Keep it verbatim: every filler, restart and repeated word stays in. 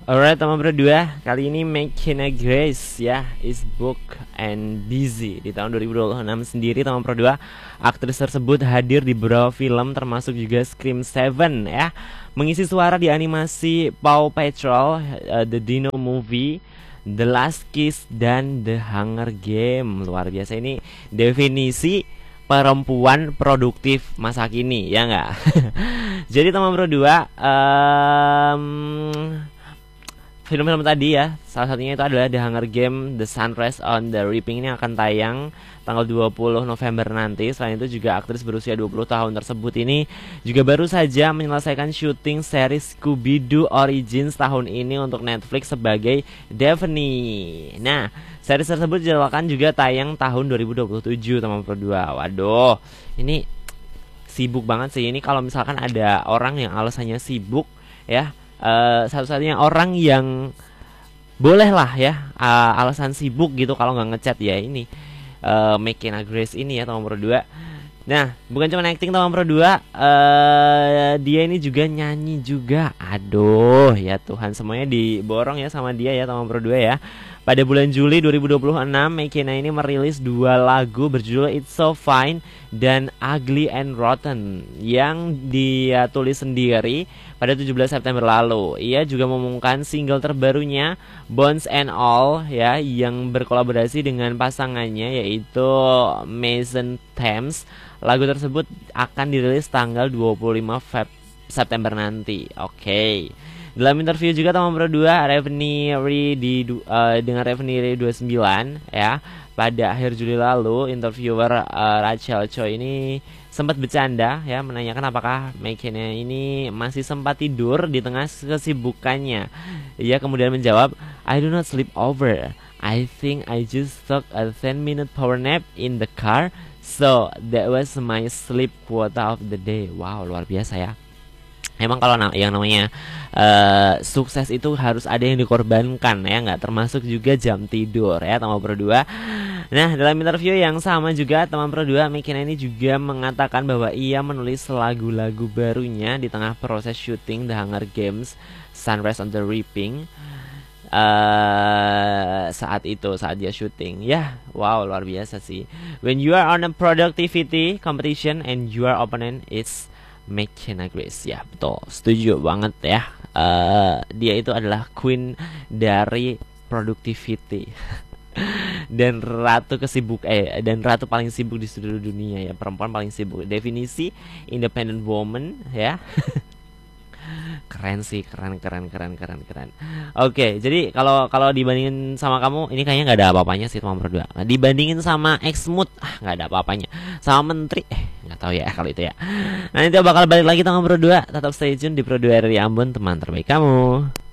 Alright teman berdua, kali ini McKenna Grace ya is book and busy. Di tahun dua ribu dua puluh enam sendiri teman berdua, aktris tersebut hadir di beberapa film termasuk juga Scream Seven ya, mengisi suara di animasi Paw Patrol, uh, The Dino Movie, The Last Kiss, dan The Hunger Game. Luar biasa, ini definisi perempuan produktif masa kini ya nggak? Jadi teman berdua, um, film-film tadi ya, salah satunya itu adalah The Hunger Game, The Sunrise on the Reaping, ini akan tayang tanggal dua puluh November nanti. Selain itu juga aktris berusia dua puluh tahun tersebut ini juga baru saja menyelesaikan syuting series Scooby-Doo Origins tahun ini untuk Netflix sebagai Daphne. Nah, series tersebut dijadwalkan juga tayang tahun dua ribu dua puluh tujuh teman berdua. Waduh, ini sibuk banget sih ini. Kalau misalkan ada orang yang alasannya sibuk ya, Uh, satu-satunya orang yang boleh lah ya uh, alasan sibuk gitu kalau nggak ngechat ya ini uh, McKenna Grace ini ya teman berdua. Nah, bukan cuma acting teman berdua, uh, dia ini juga nyanyi juga. Aduh ya Tuhan, semuanya diborong ya sama dia ya teman berdua ya. Pada bulan Juli dua ribu dua puluh enam, McKenna ini merilis dua lagu berjudul It's So Fine dan Ugly and Rotten yang dia tulis sendiri pada tujuh belas September lalu. Ia juga mengumumkan single terbarunya Bones and All ya, yang berkolaborasi dengan pasangannya yaitu Mason Thames. Lagu tersebut akan dirilis tanggal dua puluh lima September nanti. Oke. Okay. Dalam interview juga teman berdua, Revenue di uh, dengan Revenue dua puluh sembilan ya, pada akhir Juli lalu, interviewer uh, Rachel Choi ini sempat bercanda ya, menanyakan apakah McKenna ini masih sempat tidur di tengah kesibukannya. Ia kemudian menjawab, I do not sleep over. I think I just took a ten minute power nap in the car. So that was my sleep quota of the day. Wow, luar biasa ya. Emang kalau na yang namanya uh, sukses itu harus ada yang dikorbankan ya, nggak termasuk juga jam tidur ya teman berdua. Nah, dalam interview yang sama juga teman berdua, McKenna ini juga mengatakan bahwa ia menulis lagu-lagu barunya di tengah proses syuting The Hunger Games Sunrise on the Reaping. Uh, saat itu saat dia syuting ya, wow luar biasa sih. When you are on a productivity competition and your opponent is McKenna Grace, ya betul, setuju banget ya. Uh, dia itu adalah queen dari productivity dan ratu kesibuk eh dan ratu paling sibuk di seluruh dunia ya, perempuan paling sibuk, definisi independent woman ya. Keren sih, keren keren keren keren keren. Oke, jadi kalau kalau dibandingin sama kamu, ini kayaknya nggak ada apa-apanya sih teman berdua. Nah, dibandingin sama ex-mood, ah nggak ada apa-apanya. Sama menteri, eh nggak tahu ya kalau itu ya. Nah, nanti bakal balik lagi teman berdua. Tetap stay tune di Produksi R R I Ambon, teman terbaik kamu.